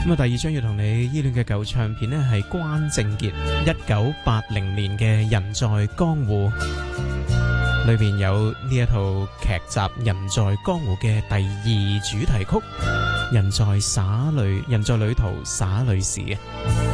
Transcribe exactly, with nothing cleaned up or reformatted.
咁啊，第二張要同你依戀嘅舊唱片呢，係關正傑一九八零年嘅《人在江湖》，裏邊有呢一套劇集《人在江湖》嘅第二主題曲《人在灑淚人在旅途灑淚時》啊。